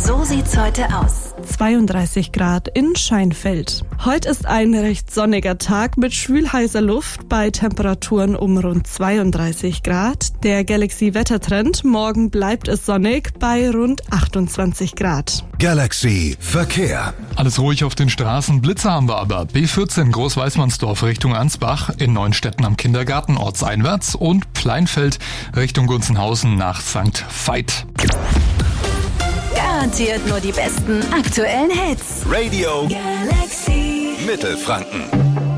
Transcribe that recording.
So sieht's heute aus. 32 Grad in Scheinfeld. Heute ist ein recht sonniger Tag mit schwül-heißer Luft bei Temperaturen um rund 32 Grad. Der Galaxy Wettertrend: morgen bleibt es sonnig bei rund 28 Grad. Galaxy Verkehr. Alles ruhig auf den Straßen, Blitze haben wir aber. B14 Großweißmannsdorf Richtung Ansbach, in Neuenstetten am Kindergarten ortseinwärts und Pleinfeld Richtung Gunzenhausen nach St. Veit. Garantiert nur die besten aktuellen Hits. Radio Galaxy Mittelfranken.